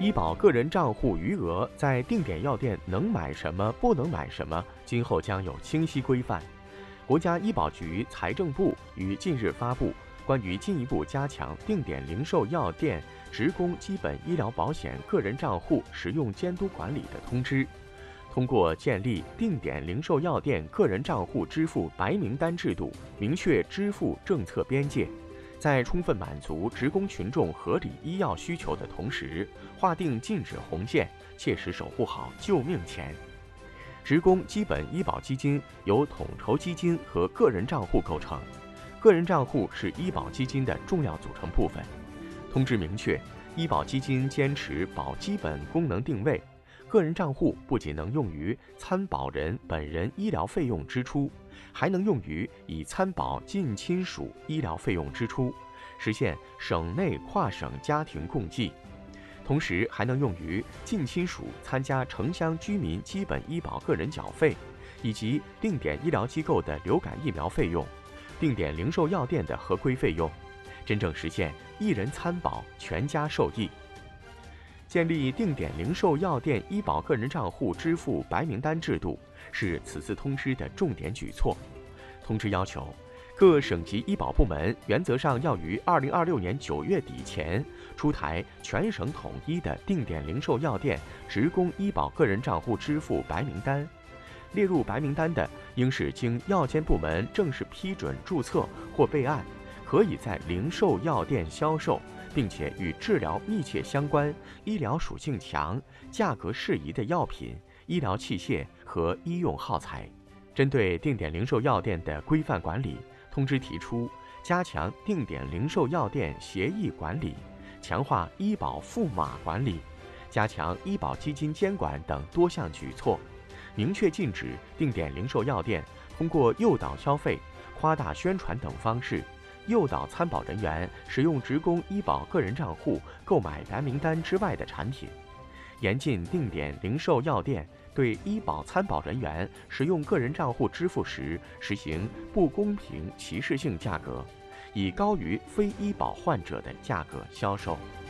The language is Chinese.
医保个人账户余额在定点药店能买什么、不能买什么，今后将有清晰规范。国家医保局、财政部于近日发布关于进一步加强定点零售药店职工基本医疗保险个人账户使用监督管理的通知。通过建立定点零售药店个人账户支付白名单制度，明确支付政策边界，在充分满足职工群众合理医药需求的同时，划定禁止红线，切实守护好救命钱。职工基本医保基金由统筹基金和个人账户构成，个人账户是医保基金的重要组成部分。通知明确，医保基金坚持保基本功能定位，个人账户不仅能用于参保人本人医疗费用支出，还能用于已参保近亲属医疗费用支出，实现省内跨省家庭共济。同时还能用于近亲属参加城乡居民基本医保个人缴费，以及定点医疗机构的流感疫苗费用、定点零售药店的合规费用，真正实现一人参保，全家受益。建立定点零售药店医保个人账户支付白名单制度是此次通知的重点举措。通知要求，各省级医保部门原则上要于2026年9月底前出台全省统一的定点零售药店职工医保个人账户支付白名单。列入白名单的，应是经药监部门正式批准注册或备案，可以在零售药店销售，并且与治疗密切相关、医疗属性强、价格适宜的药品、医疗器械和医用耗材。针对定点零售药店的规范管理，通知提出加强定点零售药店协议管理，强化医保赋码管理，加强医保基金监管等多项举措，明确禁止定点零售药店通过诱导消费、夸大宣传等方式诱导参保人员使用职工医保个人账户购买白名单之外的产品，严禁定点零售药店对医保参保人员使用个人账户支付时实行不公平歧视性价格，以高于非医保患者的价格销售。